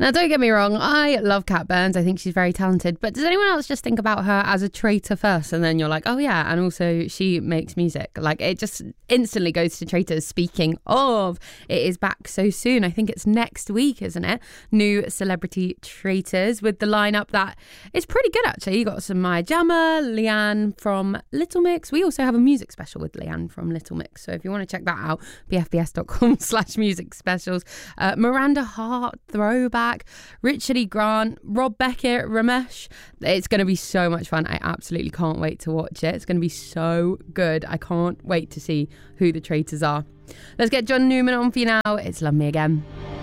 Now, don't get me wrong, I love Kat Burns. I think she's very talented. But does anyone else just think about her as a traitor first? And then you're like, oh yeah, and also she makes music. Like, it just instantly goes to Traitors. Speaking of, it is back so soon. I think it's next week, isn't it? New Celebrity Traitors with the lineup that is pretty good, actually. You got some Maya Jama, Leanne from Little Mix. We also have a music special with Leanne from Little Mix. So if you want to check that out, bfbs.com/music specials. Miranda Hart, Throwback, Richard E. Grant, Rob Beckett, Ramesh. It's going to be so much fun. I absolutely can't wait to watch it. It's going to be so good. I can't wait to see who the traitors are. Let's get John Newman on for you now. It's Love Me Again.